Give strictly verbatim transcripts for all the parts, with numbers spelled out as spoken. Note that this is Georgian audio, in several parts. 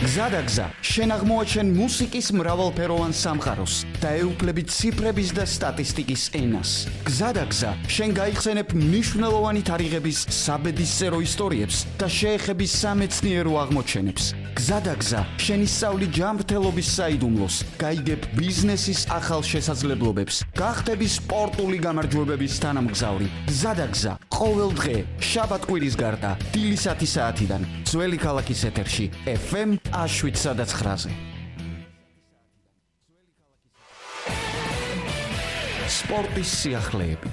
გზადაგზა, შენ აღმოაჩენ მუსიკის მრავალფეროვან სამყაროს და ეუფლები ციფრების და სტატისტიკის ენას. გზადაგზა, შენ გაიხსენებ მნიშვნელოვანი თარიღების საბედისწერო ისტორიებს და შეეხები სამეცნიერო აღმოჩენებს. გზადაგზა, შენ ისწავლი ჯანმრთელობის საიდუმლოს, გაიგებ ბიზნესის ახალ შესაძლებლობებს, გახდები სპორტული გამარჯვებების თანამგზავრი. გზადაგზა, ყოველ დღე, შაბათ-კვირის გარდა, დილისათი საათიდან, ძველი ქალაქის ეთერში, ეფ ემ შვიდსა და ცხრაზე. სპორტის სიახლეები.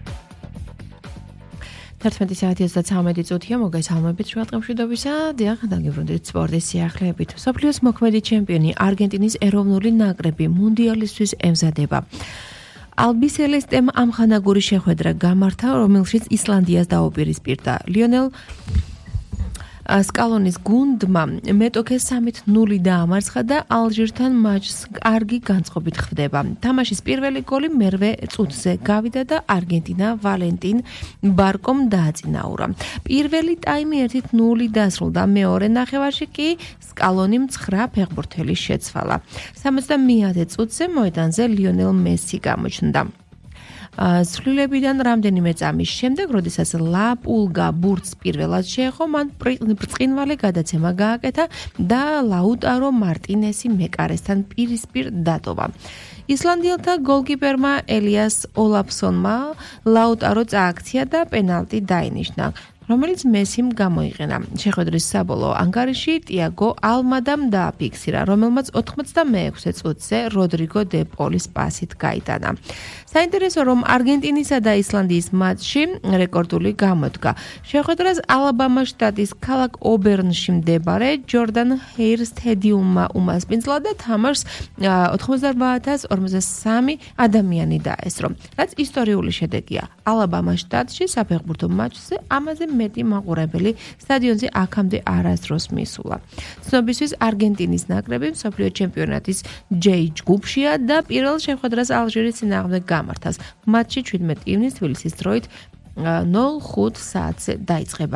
თერთმეტი საათი ოცდათვრამეტი წუთია მოგესალმებით შუადღემშვიდობისა. დიახ, დაგიბრუნდით სპორტის სიახლეებით. მსოფლიოს მოქმედი ჩემპიონი არგენტინის ეროვნული ნაკრები მუნდიალისთვის ემზადება. ალბისელესტემ ამხანაგური შეხვედრა გამართა, რომელშიც ისლანდიას დაუპირისპირდა. ლიონელ სკალონის გუნდმა მეტოქეს სამით ნული დაამარცხა და ალჟირთან მატჩს კარგი განწყობით ხვდება. თამაშის პირველი გოლი მერვე წუთზე გავიდა და არგენტინა ვალენტინ ბარკომ დააწინაურა. პირველი ტაიმი ერთით ნული დასრულდა, მეორე ნახევარში კი სკალონიმ ცხრა ფეხბურთელი შეცვალა. სამოცდამეათე წუთზე მოედანზე ლიონელ მესი გამოჩნდა. სრულებიდან რამდენიმე წამის შემდეგ, როდესაც ლა პულგა ბურთს პირველად შეეხო, მან ბრწყინვალე გადაცემა გააკეთა და ლაუტარო მარტინესი მეკარესთან პირისპირ დატოვა. ისლანდიელთა გოლკიპერმა ელიას ოლაფსონმა ლაუტარო წააქცია და პენალტი დაინიშნა, რომელიც მესიმ გამოიყენა. შეხვედრის საბოლოო ანგარიში ტიაგო ალმადამ დააფიქსირა, რომელმაც ოთხმოცდამეექვსე წუთზე როდრიგო დე პოლის პასით გაიტანა. საინტერესო, რომ არგენტინისა და ისლანდიის მატჩში რეკორდული გამოდგა. შეხვედრას ალაბამას შტატის ქალაქ ობერნში მდებარე ჯორდან ჰეირ სტადიუმმა უმასპინძლა და თამაშს ოთხმოცდაარბაათი ათას ორმოცდასამი ადამიანი დაესწრო, რაც ისტორიული შედეგია. ალაბამას შტატში საფეხბურთო მატჩზე ამაზე მეტი მაყურებელი სტადიონზე აქამდე არასდროს მისულა. ცნობისთვის არგენტინის ნაკრები მსოფლიო ჩემპიონატის ჯეი ჯგუფშია და პირველ შეხვედრას ალჟირის წინააღმდეგ გამართავს. მატჩი შვიდმეტი ივნის თბილისის დროით ნულ ხუთ საათზე დაიწყება.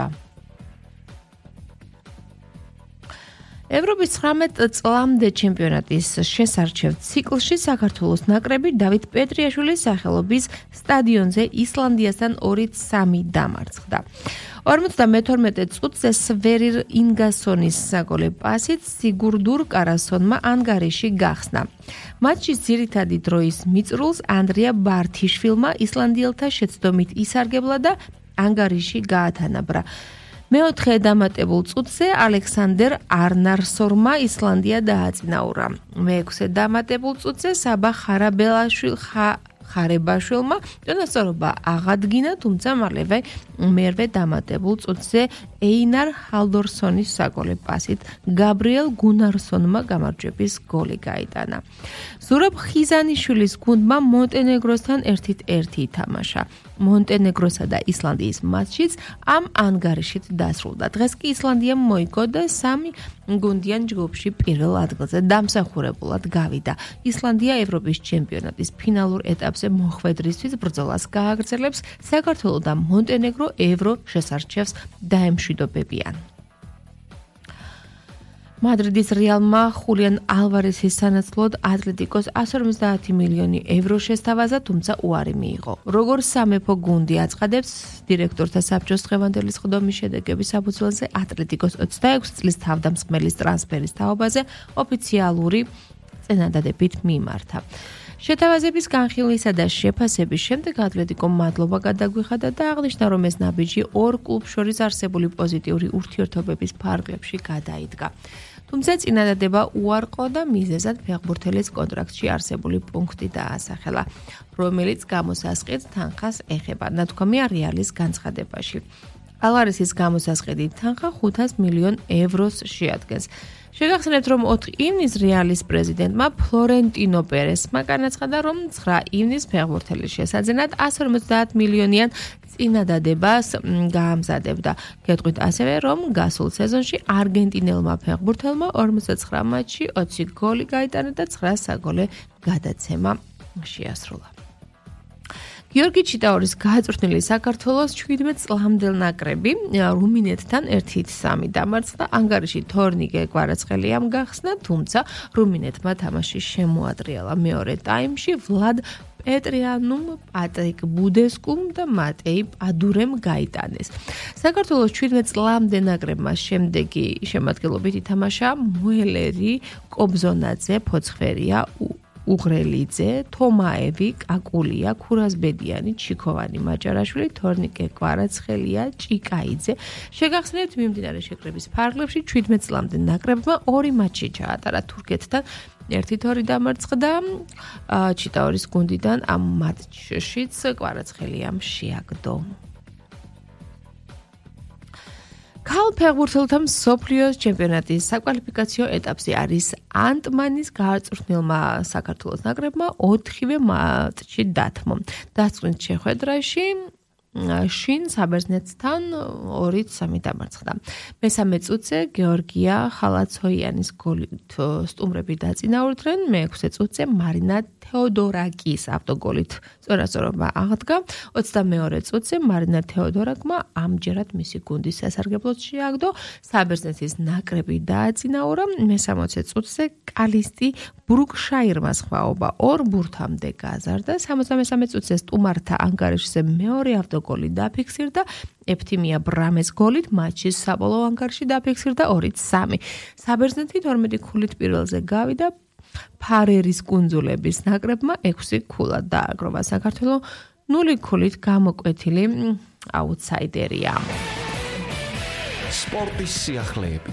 ევროპის ცხრამეტ წლამდე ჩემპიონატის შესარჩევ ციკლში საქართველოს ნაკრები დავით პეტრიაშვილის სახელობის სტადიონზე ისლანდიასთან ორი სამი დამარცხდა. ორმოცდამეთორმეტე წუთზე სვერირ ინგასონის საგოლე პასით სიგურდურ კარასონმა ანგარიში გახსნა. მატჩის ძირითადი დროის მიწრულს ანდრია ბართიშვილმა ისლანდიელთა შეცდომით ისარგებლა და ანგარიში გაათანაბრა. მეოთხე დამატებულ წუთზე ალექსანდერ არნარსორმა ისლანდია დააწინაურა. მეექვსე დამატებულ წუთზე საბა ხარაბელაშვილ ხარებაშვილმა წონასწორობა აღადგინა, თუმცა მალევე მერვე დამატებულ წუთზე ეინარ ჰალდორსონის საგოლე პასით გაბრიელ გუნარსონმა გამარჯვების გოლი გაიტანა. ზურაბ ხიზანიშვილის გუნდმა მონტენეგროსთან ერთით ერთი ითამაშა. მონტენეგროსა და ისლანდიის მატჩიც ამ ანგარიშით დასრულდა. დღეს კი ისლანდიამ მოიგო და სამი გუნდიან ჯგუფში პირველ ადგილზე დამსახურებულად გავიდა. ისლანდია ევროპის ჩემპიონატის ფინალურ ეტაპზე მოხვედრისთვის ბრძოლას გააგრძელებს. საქართველო და მონტენეგრო ევრო შესარჩევს დაემშვიდობებიან. მადრიდის რეალმა ხულიან ალვარესის სანაცვლოდ ატლეტიკოს εκατს ორმოცდაათი მილიონი ევრო შესთავაზა, თუმცა უარი მიიღო. როგორც სამეფო გუნდი აცხადებს, დირექტორთა საბჭოს დღევანდელი სხდომის შედეგების საფუძველზე ატლეტიკოს ოცდაექვსი წლის თავდამსხმელის ტრანსფერის თაობაზე ოფიციალური წინადადებით მიმართა. შეთავაზების განხილვისა და შეფასების შემდეგ ატლეტიკომ მადლობა გადაგვიხადა და აღნიშნა, რომ ეს ნაბიჯი ორ კლუბს შორის არსებული პოზიტიური ურთიერთობების ფარგლებში გადაიდგა. თუმცა წინადადება უარყო და მიზეზად ფეხბურთელის კონტრაქტში არსებული პუნქტი დაასახელა, რომელიც გამოსასყიდ თანხას ეხება, ნათქვამია რეალის განცხადებაში. ალვარესის გამოსასყიდი თანხა ხუთას მილიონ ევროს შეადგენს. შეგახსენებთ, რომ ოთხი ივნის რეალის პრეზიდენტმა ფლორენტინო პერესმა განაცხადა, რომ ცხრა ივნის ფეხბურთელის შესაძენად εκατს ორმოცდაათი მილიონიან წინადადებას გაამზადებდა. გეტყვით ასევე, რომ გასულ სეზონში არგენტინელმა ფეხბურთელმა ორმოცდაცხრა მატჩში ოცი გოლი გაიტანა და ცხრა საგოლე გადაცემა შეასრულა. გიორგი ჩიტაურის გააწვრთნილი საქართველოს შვიდმეტ წლამდელ ნაკრები რუმინეთთან ერთი სამი დამარცხდა. ანგარიში თორნიკე კვარაცხელიამ გახსნა, თუმცა რუმინეთმა თამაში შემოადრიალა. მეორე ტაიმში ვლად პეტრიანუმ, პატრიკ ბუდესკუმ და მატეი პადურემ გაიტანეს. საქართველოს შვიდმეტ წლამდე ნაკრებმა შემდეგი შემადგენლობით ითამაშა მოელერი, კობზონაძე, ფოცხვერია, უღრელიძე, თომაევი, კაკულია, ქურასბედიანი, ჩიქოვანი, მაჭარაშვილი, თორნიკე კვარაცხელია, ჭიკაიძე. შეგახსენებთ, მიმდინარე შეკრების ფარგლებში შვიდმეტ წლამდე ნაკრებმა ორი მატჩი ჩაატარა თურქეთთან. ერთი თორი დამარცხდა ჩიტაურის გუნდიდან ამ მატჩშიც კვარაცხელიამ შეაგდო. ქალ ფეხბურთელთა მსოფლიოს ჩემპიონატის საკვალიფიკაციო ეტაპზე არის ანტმანის გააწვრთნილმა საქართველოს ნაკრებმა ოთხივე მატჩი დათმო. დასწრით შეხვედრაში შინ საბერძნეთთან ორი სამი დამარცხდა. მესამე წუთზე გეორგია ხალაცოიანის გოლით სტუმრები დაწინაურდნენ, მეექვსე წუთზე მარინა თეოდორაკის ავტოგოლით სწორასწორობა აღდგა. ოცდამეორე წუთზე მარინა თეოდორაკმა ამჯერად მისი გუნდის სასარგებლოდ შეაგდო. საბერძნეთის ნაკრები დააწინაურა. მესამოცე წუთზე კალისტი ბრუკშაირმა სხვაობა ორ ბურთამდე გაზარდა. სამოცდამესამე წუთზე სტუმართა ანგარიშზე მეორე ავტოგოლი დაფიქსირდა. ეფთიმია ბრამეს გოლით მატჩის საბოლოო ანგარიში დაფიქსირდა ორი სამი. საბერძნეთი თორმეტი ქულით პირველზე გავიდა. ფარერის კუნძულების ნაკრებმა ექვსი ქულად დააგროვა. საქართველო ნული ქულით გამოკვეთილი აუთსაიდერია. სპორტის სიახლეები.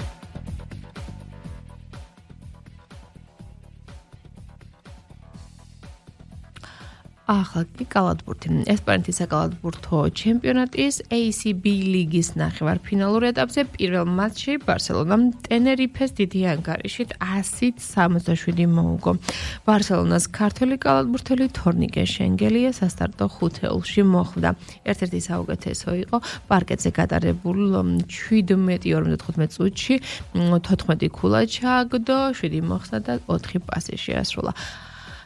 ახლა კი კალათბურთი. ესპანეთის საკალათბურთო ჩემპიონატის ეი სი ბი ლიგის ნახევარფინალურ ეტაპზე პირველ მატჩში ბარსელონამ ტენერიფეს დიდი ანგარიშით ასი სამოცდაშვიდი მოუგო. ბარსელონას ქართველი კალათბურთელი თორნიკე შენგელია სასტარტო ხუთეულში მოხვდა. ერთ-ერთი საუკეთესო იყო პარკეტზე გატარებულ შვიდმეტი ორმოცდათხუთმეტ წუთში თოთხმეტი ქულა ჩააგდო, შვიდი მოხსნა და ოთხი პასი შეასრულა.